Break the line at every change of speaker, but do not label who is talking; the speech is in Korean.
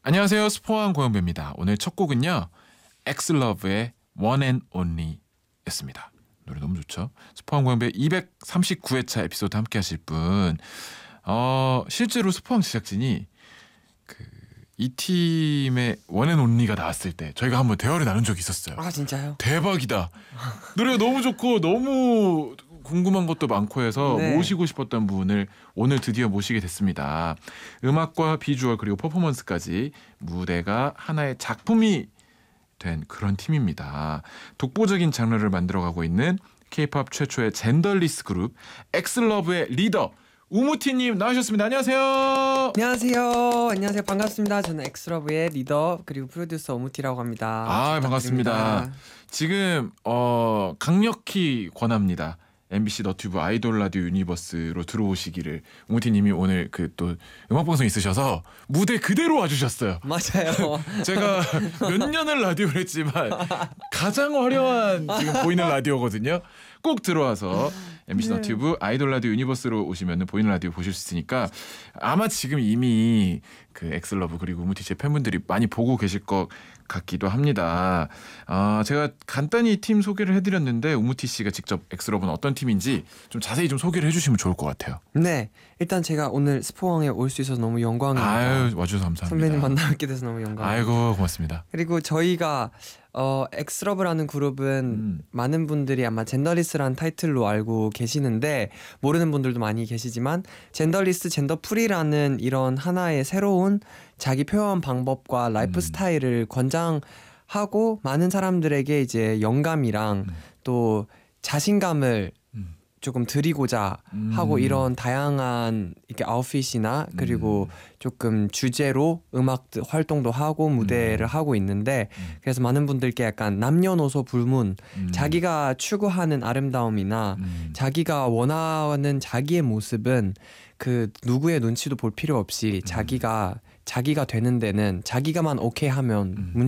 안녕하세요. 스포한 고영배입니다. 오늘 첫 곡은요. 엑슬러브의 One and Only 였습니다. 노래 너무 좋죠. 스포한 고영배 239회차 에피소드 함께 하실 분 실제로 스포한 제작진이 이 팀의 One and Only가 나왔을 때 저희가 한번 대화를 나눈 적이 있었어요.
아 진짜요?
대박이다. 노래가 너무 좋고 너무 궁금한 것도 많고 해서
네.
모시고 싶었던 분을 오늘 드디어 모시게 됐습니다. 음악과 비주얼 그리고 퍼포먼스까지 무대가 하나의 작품이 된 그런 팀입니다. 독보적인 장르를 만들어가고 있는 K-POP 최초의 젠더리스 그룹 엑슬러브의 리더 우무티님 나오셨습니다. 안녕하세요.
안녕하세요. 반갑습니다. 저는 엑스러브의 리더 그리고 프로듀서 오무티라고 합니다.
반갑습니다. 지금 강력히 권합니다. MBC 너튜브 아이돌 라디오 유니버스로 들어오시기를. 우무티님이 오늘 또 음악방송 있으셔서 무대 그대로 와주셨어요.
맞아요.
제가 몇 년을 라디오를 했지만 가장 화려한 지금 보이는 라디오거든요. 꼭 들어와서 MBC
네.
너튜브 아이돌 라디오 유니버스로 오시면 보이는 라디오 보실 수 있으니까 아마 지금 이미 엑슬러브 그리고 우무티 제 팬분들이 많이 보고 계실 것 같기도 합니다. 제가 간단히 팀 소개를 해드렸는데 우무티 씨가 직접 엑슬러브는 어떤 팀인지 좀 자세히 좀 소개를 해주시면 좋을 것 같아요.
네, 일단 제가 오늘 스포왕에 올 수 있어서 너무 영광입니다.
아유, 와주셔서 감사합니다.
선배님 만나뵙게 돼서 너무 영광입니다.
아이고 고맙습니다.
그리고 저희가 엑스러브라는 그룹은 많은 분들이 아마 젠더리스라는 타이틀로 알고 계시는데 모르는 분들도 많이 계시지만 젠더리스, 젠더프리라는 이런 하나의 새로운 자기 표현 방법과 라이프 스타일을 권장하고 많은 사람들에게 이제 영감이랑 또 자신감을 조금 드리고자 하고 이런 다양한 이렇게 아웃핏이나 그리고 조금 주제로 음악 활동도 하고 무대를 하고 있는데 그래서 많은 분들께 약간 남녀노소 불문 자기가 추구하는 아름다움이나 자기가 원하는 자기의 모습은 누구의 눈치도 볼 필요 없이 자기가 되는 데는 자기가만 오케이 하면